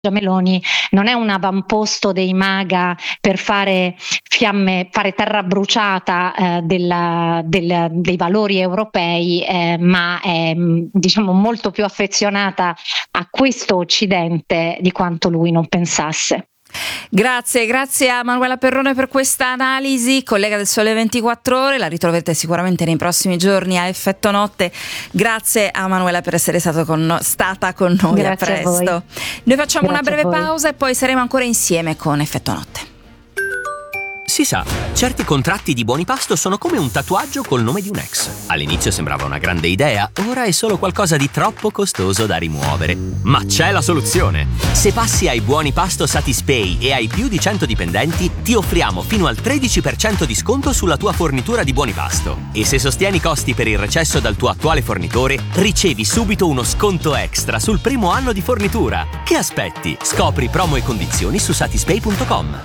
Meloni non è un avamposto dei MAGA per fare terra bruciata dei valori europei, ma è diciamo molto più affezionata a questo Occidente di quanto lui non pensasse. Grazie a Manuela Perrone per questa analisi, collega del Sole 24 Ore, la ritroverete sicuramente nei prossimi giorni a Effetto Notte. Grazie a Manuela per essere stata con noi. Grazie, a presto. a voi. Noi facciamo una Grazie breve pausa e poi saremo ancora insieme con Effetto Notte. Si sa, certi contratti di Buonipasto sono come un tatuaggio col nome di un ex. All'inizio sembrava una grande idea, ora è solo qualcosa di troppo costoso da rimuovere. Ma c'è la soluzione! Se passi ai Buonipasto Satispay e hai più di 100 dipendenti, ti offriamo fino al 13% di sconto sulla tua fornitura di Buonipasto. E se sostieni i costi per il recesso dal tuo attuale fornitore, ricevi subito uno sconto extra sul primo anno di fornitura. Che aspetti? Scopri promo e condizioni su satispay.com.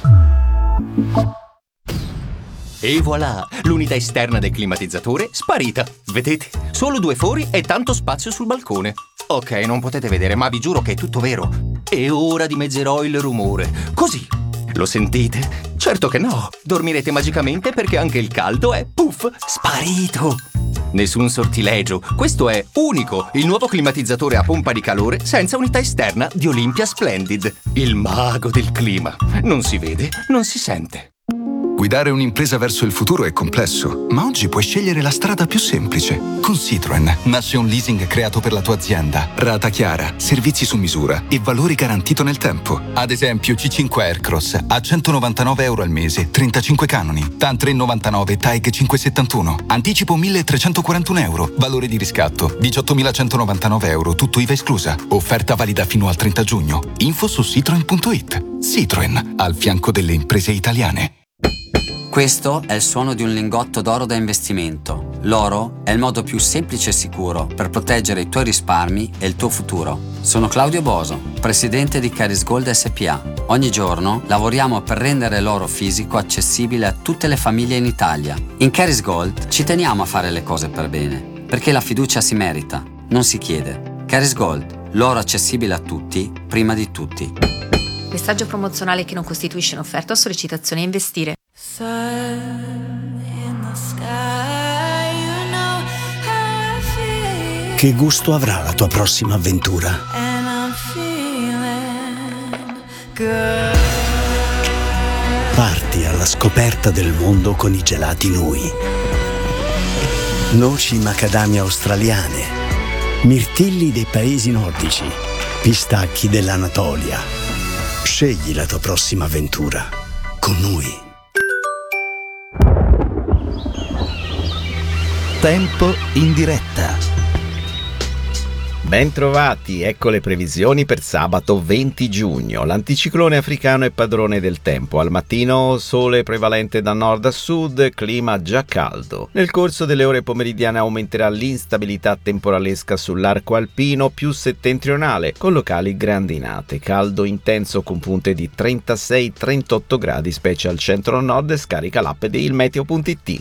E voilà, l'unità esterna del climatizzatore sparita. Vedete? Solo 2 fori e tanto spazio sul balcone. Ok, non potete vedere, ma vi giuro che è tutto vero. E ora dimezzerò il rumore. Così. Lo sentite? Certo che no. Dormirete magicamente perché anche il caldo è, puff, sparito. Nessun sortilegio. Questo è unico, il nuovo climatizzatore a pompa di calore senza unità esterna di Olympia Splendid. Il mago del clima. Non si vede, non si sente. Guidare un'impresa verso il futuro è complesso, ma oggi puoi scegliere la strada più semplice. Con Citroën nasce un leasing creato per la tua azienda. Rata chiara, servizi su misura e valori garantito nel tempo. Ad esempio C5 Aircross a €199 al mese, 35 canoni. TAN 399 TAEG 571. Anticipo €1.341. Valore di riscatto €18.199, tutto IVA esclusa. Offerta valida fino al 30 giugno. Info su citroen.it. Citroën, al fianco delle imprese italiane. Questo è il suono di un lingotto d'oro da investimento. L'oro è il modo più semplice e sicuro per proteggere i tuoi risparmi e il tuo futuro. Sono Claudio Boso, presidente di Caris Gold SPA. Ogni giorno lavoriamo per rendere l'oro fisico accessibile a tutte le famiglie in Italia. In Caris Gold ci teniamo a fare le cose per bene, perché la fiducia si merita, non si chiede. Caris Gold, l'oro accessibile a tutti, prima di tutti. Messaggio promozionale che non costituisce un'offerta o sollecitazione a investire. Che gusto avrà la tua prossima avventura? Parti alla scoperta del mondo con i gelati Nui. Noci macadamia australiane, mirtilli dei paesi nordici, pistacchi dell'Anatolia. Scegli la tua prossima avventura con Nui. Tempo in diretta. Bentrovati, ecco le previsioni per sabato 20 giugno. L'anticiclone africano è padrone del tempo. Al mattino sole prevalente da nord a sud, clima già caldo. Nel corso delle ore pomeridiane aumenterà l'instabilità temporalesca sull'arco alpino più settentrionale, con locali grandinate. Caldo intenso con punte di 36-38 gradi, specie al centro-nord. Scarica l'app di ilmeteo.it.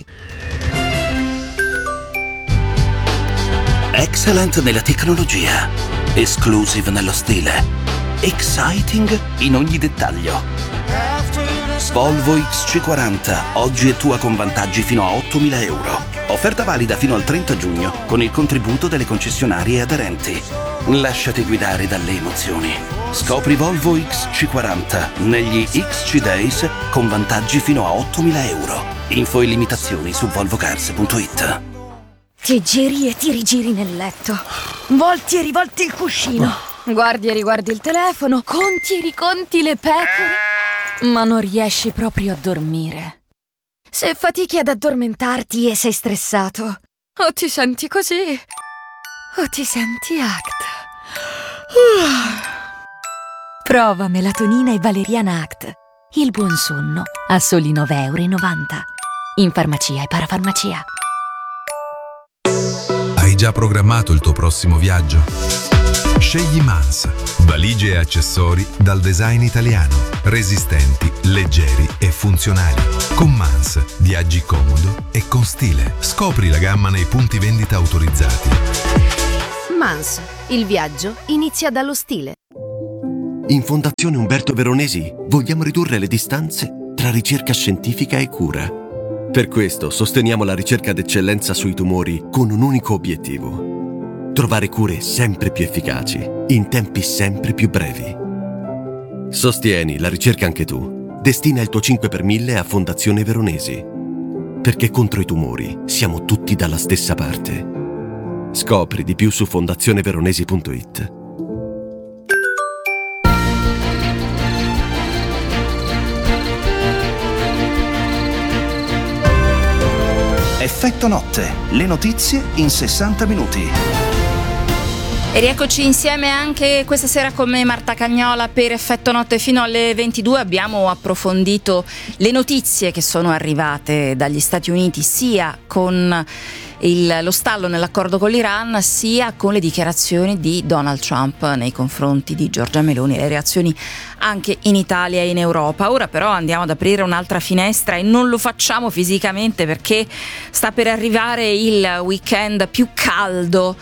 Excellent nella tecnologia, exclusive nello stile, exciting in ogni dettaglio. Volvo XC40, oggi è tua con vantaggi fino a €8.000. Offerta valida fino al 30 giugno con il contributo delle concessionarie aderenti. Lasciati guidare dalle emozioni. Scopri Volvo XC40 negli XC Days con vantaggi fino a €8.000. Info e limitazioni su volvocars.it. Ti giri e ti rigiri nel letto, volti e rivolti il cuscino, guardi e riguardi il telefono, conti e riconti le pecore, ma non riesci proprio a dormire. Se fatichi ad addormentarti e sei stressato, o ti senti così, o ti senti ACT. Prova melatonina e valeriana ACT. Il buon sonno a soli €9,90 in farmacia e parafarmacia. Hai già programmato il tuo prossimo viaggio? Scegli Mans, valigie e accessori dal design italiano, resistenti, leggeri e funzionali. Con Mans viaggi comodo e con stile. Scopri la gamma nei punti vendita autorizzati. Mans, il viaggio inizia dallo stile. In Fondazione Umberto Veronesi vogliamo ridurre le distanze tra ricerca scientifica e cura. Per questo sosteniamo la ricerca d'eccellenza sui tumori con un unico obiettivo: trovare cure sempre più efficaci, in tempi sempre più brevi. Sostieni la ricerca anche tu. Destina il tuo 5 per 1000 a Fondazione Veronesi. Perché contro i tumori siamo tutti dalla stessa parte. Scopri di più su fondazioneveronesi.it. Effetto notte, le notizie in 60 minuti. E rieccoci insieme anche questa sera con me, Marta Cagnola, per Effetto Notte fino alle 22. Abbiamo approfondito le notizie che sono arrivate dagli Stati Uniti, sia con lo stallo nell'accordo con l'Iran, sia con le dichiarazioni di Donald Trump nei confronti di Giorgia Meloni, le reazioni anche in Italia e in Europa. Ora però andiamo ad aprire un'altra finestra e non lo facciamo fisicamente perché sta per arrivare il weekend più caldo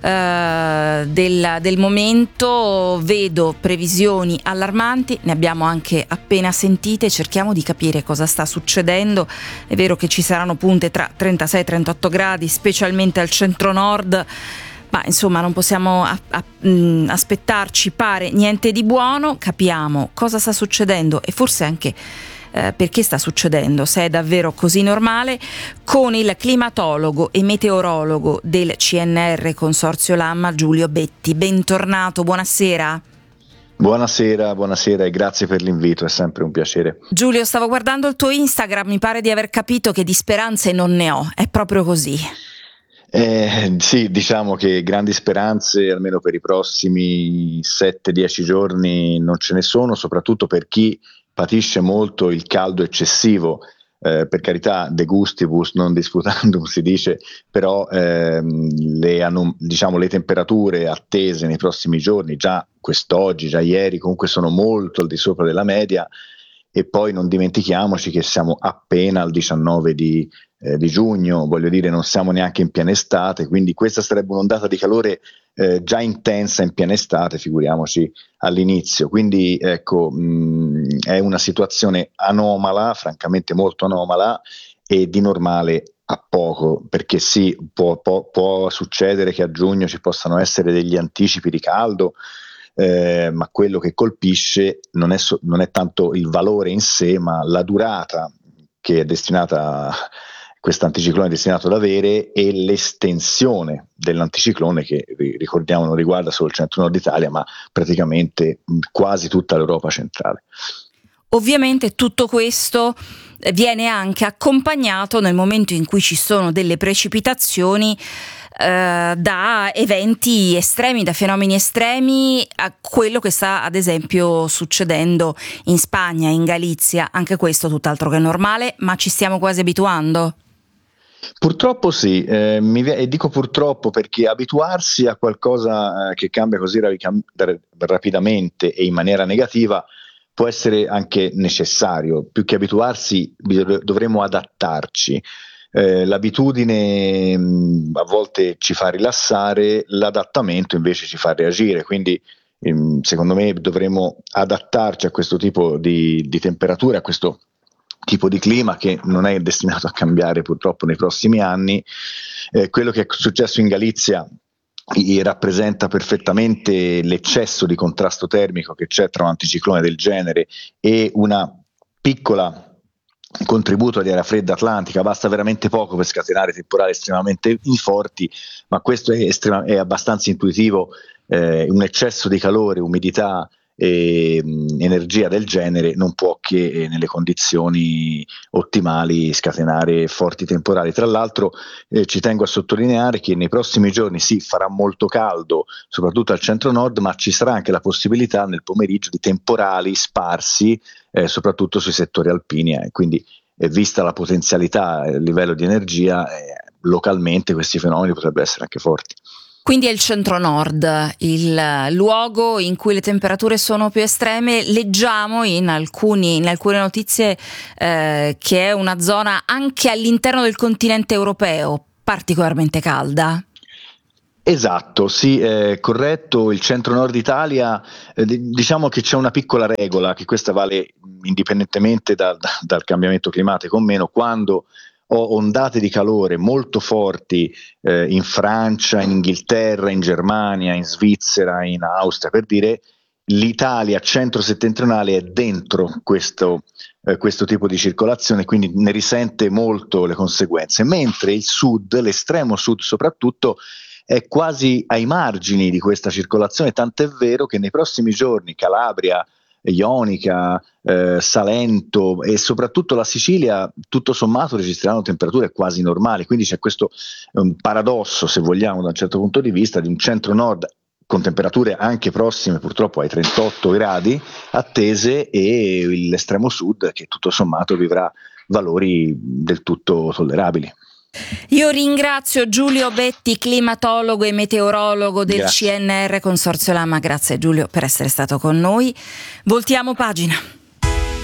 del momento. Vedo previsioni allarmanti, ne abbiamo anche appena sentite, cerchiamo di capire cosa sta succedendo. È vero che ci saranno punte tra 36 e 38 gradi, specialmente al centro-nord, ma insomma non possiamo aspettarci, pare, niente di buono. Capiamo cosa sta succedendo e forse anche perché sta succedendo, se è davvero così normale, con il climatologo e meteorologo del CNR Consorzio Lamma, Giulio Betti. Bentornato, buonasera. Buonasera e grazie per l'invito, è sempre un piacere. Giulio, stavo guardando il tuo Instagram, mi pare di aver capito che di speranze non ne ho, è proprio così? Sì, diciamo che grandi speranze, almeno per i prossimi 7-10 giorni, non ce ne sono, soprattutto per chi patisce molto il caldo eccessivo. Per carità, de gustibus non disputandum si dice, però le temperature attese nei prossimi giorni, già quest'oggi, già ieri, comunque sono molto al di sopra della media. E poi non dimentichiamoci che siamo appena al 19 di giugno, voglio dire, non siamo neanche in piena estate, quindi questa sarebbe un'ondata di calore già intensa in piena estate, figuriamoci all'inizio. Quindi ecco, è una situazione anomala, francamente molto anomala, e di normale a poco, perché sì, può succedere che a giugno ci possano essere degli anticipi di caldo, ma quello che colpisce non è tanto il valore in sé, ma la durata che è destinata, questo anticiclone è destinato ad avere, e l'estensione dell'anticiclone, che ricordiamo non riguarda solo il centro-nord Italia, ma praticamente quasi tutta l'Europa centrale. Ovviamente tutto questo viene anche accompagnato, nel momento in cui ci sono delle precipitazioni, da eventi estremi, da fenomeni estremi, a quello che sta ad esempio succedendo in Spagna, in Galizia. Anche questo tutt'altro che normale, ma ci stiamo quasi abituando? Purtroppo sì, e dico purtroppo perché abituarsi a qualcosa che cambia così rapidamente e in maniera negativa può essere anche necessario. Più che abituarsi dovremo adattarci. L'abitudine a volte ci fa rilassare, l'adattamento invece ci fa reagire, quindi secondo me dovremo adattarci a questo tipo di temperature, a questo tipo di clima che non è destinato a cambiare purtroppo nei prossimi anni. Quello che è successo in Galizia rappresenta perfettamente l'eccesso di contrasto termico che c'è tra un anticiclone del genere e una piccola contributo di aria fredda atlantica. Basta veramente poco per scatenare temporali estremamente forti, ma questo è abbastanza intuitivo. Un eccesso di calore, umidità e energia del genere non può che nelle condizioni ottimali scatenare forti temporali. Tra l'altro ci tengo a sottolineare che nei prossimi giorni sì, farà molto caldo soprattutto al centro-nord, ma ci sarà anche la possibilità nel pomeriggio di temporali sparsi soprattutto sui settori alpini, quindi vista la potenzialità e il livello di energia, localmente questi fenomeni potrebbero essere anche forti. Quindi è il centro-nord il luogo in cui le temperature sono più estreme. Leggiamo in alcune notizie che è una zona anche all'interno del continente europeo particolarmente calda. Esatto, sì, è corretto. Il centro-nord Italia, diciamo che c'è una piccola regola, che questa vale indipendentemente dal cambiamento climatico o meno, quando ho ondate di calore molto forti in Francia, in Inghilterra, in Germania, in Svizzera, in Austria, per dire, l'Italia centro-settentrionale è dentro questo tipo di circolazione, quindi ne risente molto le conseguenze, mentre il sud, l'estremo sud soprattutto, è quasi ai margini di questa circolazione, tant'è vero che nei prossimi giorni Calabria, Ionica, Salento e soprattutto la Sicilia tutto sommato registreranno temperature quasi normali, quindi c'è questo paradosso, se vogliamo, da un certo punto di vista, di un centro-nord con temperature anche prossime purtroppo ai 38 gradi attese, e l'estremo sud che tutto sommato vivrà valori del tutto tollerabili. Io ringrazio Giulio Betti, climatologo e meteorologo del Grazie. CNR Consorzio Lama. Grazie Giulio per essere stato con noi. Voltiamo pagina.